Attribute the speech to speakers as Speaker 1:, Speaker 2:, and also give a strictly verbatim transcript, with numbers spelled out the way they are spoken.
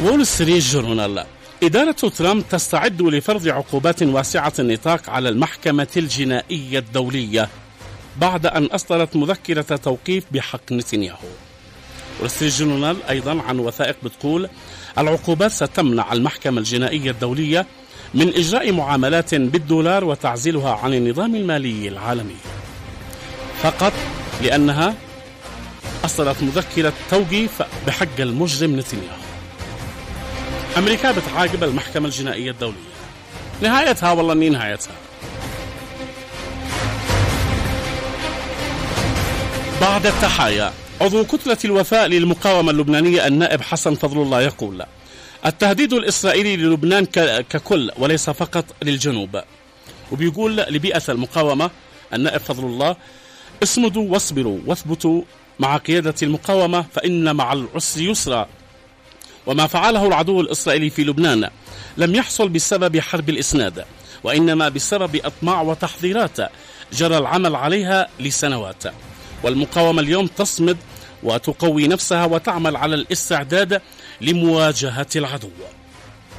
Speaker 1: وول ستريت جورنال: إدارة ترامب تستعد لفرض عقوبات واسعة النطاق على المحكمة الجنائية الدولية بعد أن أصدرت مذكرة توقيف بحق نتنياهو. وول ستريت جورنال أيضا عن وثائق بتقول العقوبات ستمنع المحكمة الجنائية الدولية من إجراء معاملات بالدولار وتعزيلها عن النظام المالي العالمي فقط لأنها أصدرت مذكرة توقيف بحق المجرم نتنياهو. أمريكا بتعاقب المحكمة الجنائية الدولية. نهايتها والله إني نهايتها. بعد التحايا، عضو كتلة الوفاء للمقاومة اللبنانية النائب حسن فضل الله يقول: التهديد الإسرائيلي للبنان ككل وليس فقط للجنوب. وبيقول لبيئة المقاومة النائب فضل الله: اصمدوا واصبروا واثبتوا مع قيادة المقاومة فإن مع العسر يسرا. وما فعله العدو الإسرائيلي في لبنان لم يحصل بسبب حرب الإسناد، وإنما بسبب أطماع وتحضيرات جرى العمل عليها لسنوات. والمقاومة اليوم تصمد وتقوي نفسها وتعمل على الاستعداد لمواجهة العدو.